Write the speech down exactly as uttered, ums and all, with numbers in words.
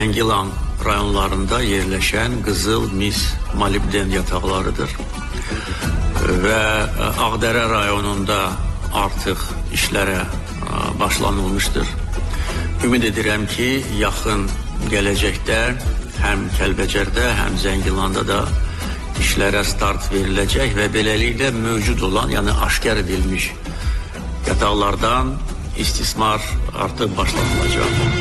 Zəngilan rayonlarında yerləşən qızıl, mis, molibden yataqlarıdır. Və Ağdərə rayonunda artıq işlərə başlanılmışdır. Ümid edirəm ki, yaxın gələcəkdə həm Kəlbəcərdə, həm Zəngilanda da işlərə start veriləcək və beləliklə mövcud olan, yəni aşkar edilmiş yataqlardan istismar artıq başlanılacaq.